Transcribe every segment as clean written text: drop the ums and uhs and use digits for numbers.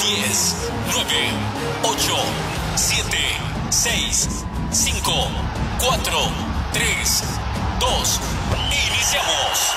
10, 9, 8, 7, 6, 5, 4, 3, 2, iniciamos.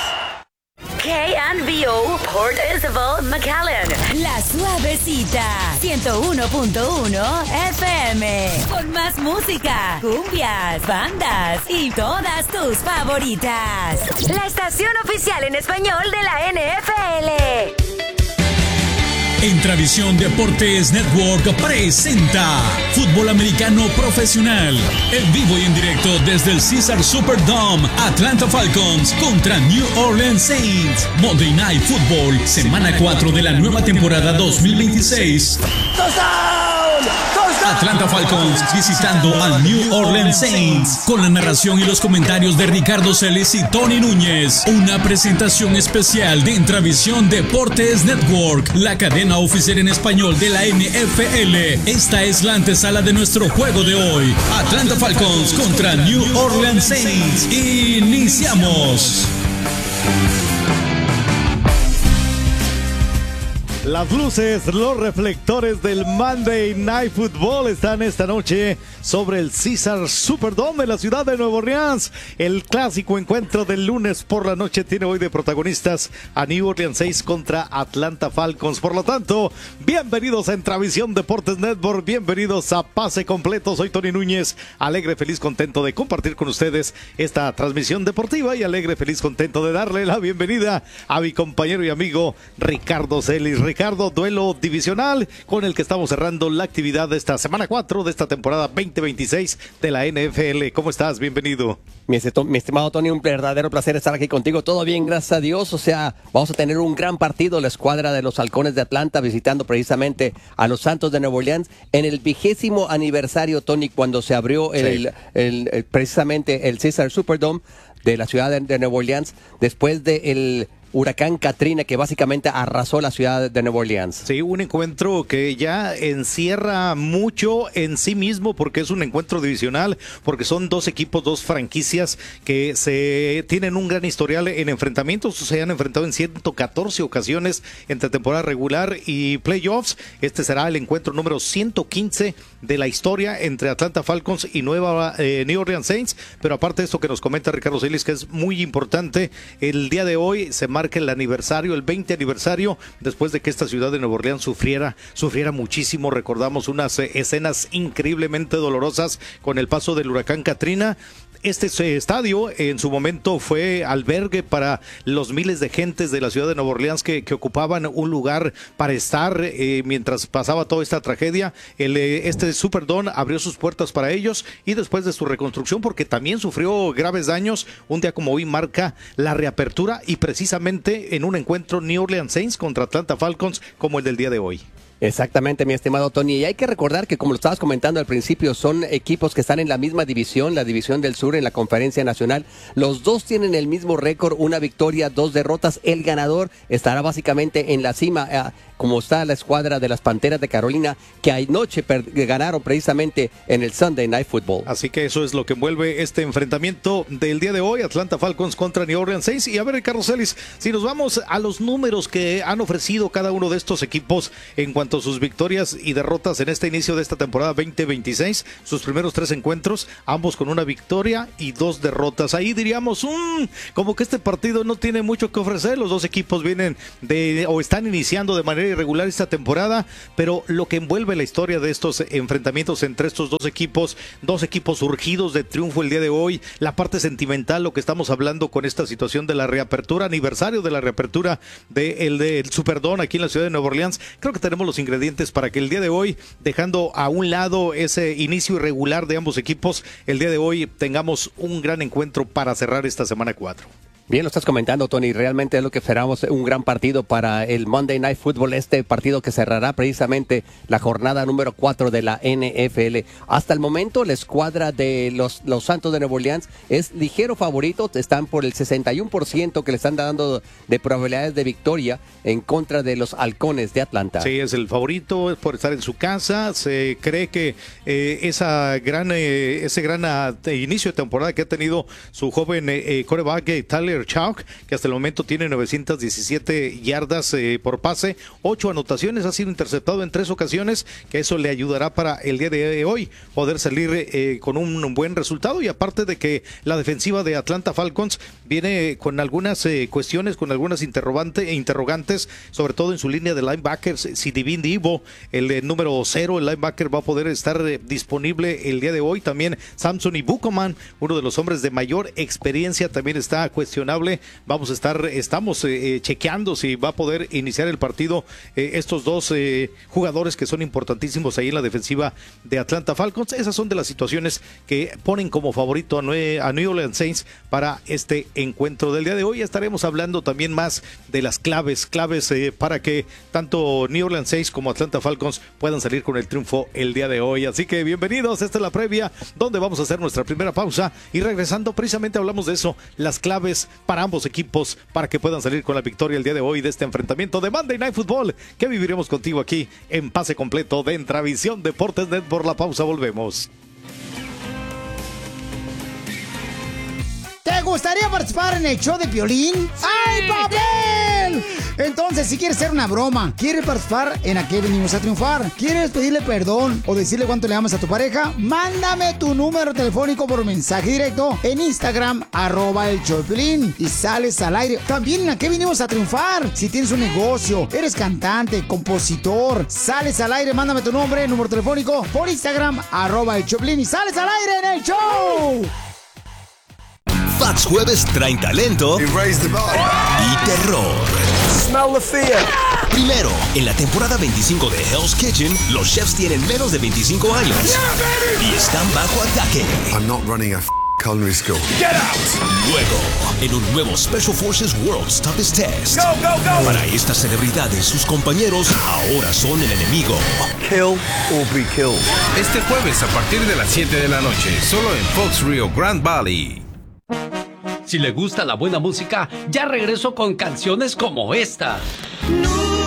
KNVO Port Isabel, McAllen. La Suavecita, 101.1 FM. Con más música, cumbias, bandas y todas tus favoritas. La estación oficial en español de la NFL. Intravisión Deportes Network presenta Fútbol Americano Profesional, en vivo y en directo desde el Caesars Superdome. Atlanta Falcons contra New Orleans Saints. Monday Night Football, semana 4 de la nueva temporada 2026. Atlanta Falcons visitando al New Orleans Saints, con la narración y los comentarios de Ricardo Celis y Tony Núñez. Una presentación especial de Intravisión Deportes Network, la cadena oficial en español de la NFL. Esta es la antesala de nuestro juego de hoy. Atlanta Falcons contra New Orleans Saints. Iniciamos. Las luces, los reflectores del Monday Night Football están esta noche sobre el Caesars Superdome de la ciudad de Nueva Orleans. El clásico encuentro del lunes por la noche tiene hoy de protagonistas a New Orleans Saints contra Atlanta Falcons. Por lo tanto, bienvenidos a Intravisión Deportes Network, bienvenidos a Pase Completo. Soy Tony Núñez, alegre, feliz, contento de compartir con ustedes esta transmisión deportiva y alegre, feliz, contento de darle la bienvenida a mi compañero y amigo Ricardo Celis. Ricardo, duelo divisional con el que estamos cerrando la actividad de esta semana 4 de esta temporada 2026 de la NFL. ¿Cómo estás? Bienvenido. Mi estimado Tony, un verdadero placer estar aquí contigo. Todo bien, gracias a Dios. O sea, vamos a tener un gran partido. La escuadra de los Halcones de Atlanta visitando precisamente a los Santos de Nueva Orleans en el 20º aniversario, Tony, cuando se abrió precisamente el Caesars Superdome de la ciudad de Nueva Orleans después del huracán Katrina, que básicamente arrasó la ciudad de Nueva Orleans. Sí, un encuentro que ya encierra mucho en sí mismo, porque es un encuentro divisional, porque son dos equipos, dos franquicias que se tienen un gran historial en enfrentamientos. Se han enfrentado en 114 ocasiones entre temporada regular y playoffs. Este será el encuentro número 115 de la historia entre Atlanta Falcons y New Orleans Saints. Pero aparte de esto que nos comenta Ricardo Celis, que es muy importante, el día de hoy se marca el aniversario, el 20 aniversario, después de que esta ciudad de Nueva Orleans sufriera muchísimo. Recordamos unas escenas increíblemente dolorosas con el paso del huracán Katrina. Este estadio en su momento fue albergue para los miles de gentes de la ciudad de Nueva Orleans que ocupaban un lugar para estar mientras pasaba toda esta tragedia. Este Superdome abrió sus puertas para ellos y después de su reconstrucción, porque también sufrió graves daños, un día como hoy marca la reapertura y precisamente en un encuentro New Orleans Saints contra Atlanta Falcons como el del día de hoy. Exactamente, mi estimado Tony. Y hay que recordar que, como lo estabas comentando al principio, son equipos que están en la misma división, la División del Sur en la Conferencia Nacional. Los dos tienen el mismo récord, una victoria, 2 derrotas. El ganador estará básicamente en la cima, como está la escuadra de las Panteras de Carolina, que anoche ganaron precisamente en el Sunday Night Football. Así que eso es lo que envuelve este enfrentamiento del día de hoy, Atlanta Falcons contra New Orleans Saints. Y a ver, Ricardo Celis, si nos vamos a los números que han ofrecido cada uno de estos equipos en cuanto a sus victorias y derrotas en este inicio de esta temporada 2026, sus primeros 3 encuentros, ambos con una victoria y 2 derrotas. Ahí diríamos, como que este partido no tiene mucho que ofrecer. Los dos equipos vienen o están iniciando de manera irregular esta temporada, pero lo que envuelve la historia de estos enfrentamientos entre estos dos equipos surgidos de triunfo el día de hoy, la parte sentimental, lo que estamos hablando con esta situación de la reapertura, aniversario de la reapertura del Superdome aquí en la ciudad de Nueva Orleans. Creo que tenemos los ingredientes para que el día de hoy, dejando a un lado ese inicio irregular de ambos equipos, el día de hoy tengamos un gran encuentro para cerrar esta semana 4. Bien, lo estás comentando, Tony. Realmente es lo que esperamos, un gran partido para el Monday Night Football, este partido que cerrará precisamente la jornada número 4 de la NFL. Hasta el momento, la escuadra de los Santos de Nueva Orleans es ligero favorito, están por el 61% que le están dando de probabilidades de victoria en contra de los Halcones de Atlanta. Sí, es el favorito, es por estar en su casa. Se cree que ese gran inicio de temporada que ha tenido su joven quarterback Tyler Tyler Chalk, que hasta el momento tiene 917 yardas por pase, 8 anotaciones, ha sido interceptado en 3 ocasiones, que eso le ayudará para el día de hoy poder salir con un buen resultado. Y aparte de que la defensiva de Atlanta Falcons viene con algunas cuestiones, con algunas interrogantes, sobre todo en su línea de linebackers. Si Divin Divo, el número 0, el linebacker, va a poder estar disponible el día de hoy. También Samson y Bukoman, uno de los hombres de mayor experiencia, también está cuestionable. Estamos chequeando si va a poder iniciar el partido estos dos jugadores que son importantísimos ahí en la defensiva de Atlanta Falcons. Esas son de las situaciones que ponen como favorito a New Orleans Saints para este encuentro del día de hoy. Estaremos hablando también más de las claves para que tanto New Orleans Saints como Atlanta Falcons puedan salir con el triunfo el día de hoy. Así que bienvenidos, esta es la previa donde vamos a hacer nuestra primera pausa y regresando precisamente hablamos de eso, las claves para ambos equipos para que puedan salir con la victoria el día de hoy de este enfrentamiento de Monday Night Football que viviremos contigo aquí en Pase Completo de Entravisión Deportes Net. Por la pausa volvemos. ¿Te gustaría participar en el show de Piolín? ¡Ay, papel! Entonces, si quieres hacer una broma, quieres participar en ¿A qué venimos a triunfar? ¿Quieres pedirle perdón o decirle cuánto le amas a tu pareja? Mándame tu número telefónico por mensaje directo en Instagram, @el show de Piolín, y sales al aire. También en ¿A qué venimos a triunfar? Si tienes un negocio, eres cantante, compositor, sales al aire, mándame tu nombre, número telefónico por Instagram, @el show de Piolín, y sales al aire en el show. Fox Jueves traen talento y terror. Smell the fear. Primero, en la temporada 25 de Hell's Kitchen, los chefs tienen menos de 25 años y están bajo ataque. I'm not running a culinary school. Get out! Luego, en un nuevo Special Forces World's Toughest Test. Go, go, go! Para estas celebridades, sus compañeros ahora son el enemigo. Kill or be killed. Este jueves a partir de las 7 de la noche, solo en Fox Rio Grand Valley. Si le gusta la buena música, ya regreso con canciones como esta. No